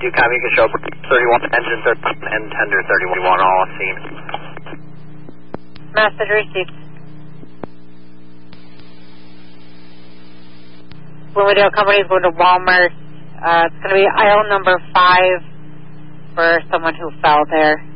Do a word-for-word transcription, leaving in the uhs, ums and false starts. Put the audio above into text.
Do you copy? You can show thirty-one, engine thirty-one, and tender thirty-one, all seen. Message received. Bloomingdale Company is going to Walmart. Uh, it's going to be aisle number five for someone who fell there.